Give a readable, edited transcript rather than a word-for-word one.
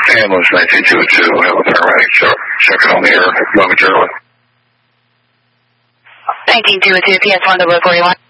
Ambulance 1922, we'll have a paramedic checking on the air momentarily. 1922, PS1 to 41.